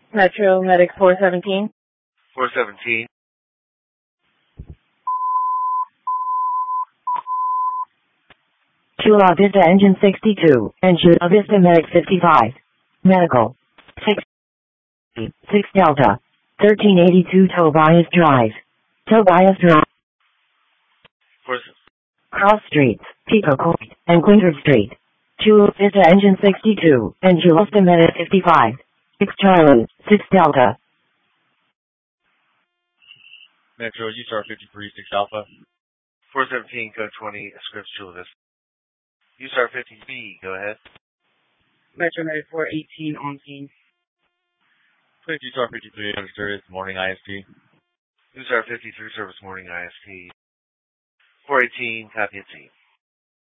Metro Medic 417. 417. Chula Vista Engine 62, and Chula Vista Medic 55. Medical. 6 Delta. 1382 Tobias Drive. Tobias Drive. Cross Streets, Pico Court, and Quintard Street. Chula Vista Engine 62, and Chula Vista Medic 55. 6 Charlie, 6 Delta. Metro, USAR 53, 6 Alpha. 417, code 20, scripts Chula Vista. USAR 50B, go ahead. Metro Medic 418 on scene. 22 USAR 53, service, morning IST. USAR 53, service morning IST. 418, copy at scene.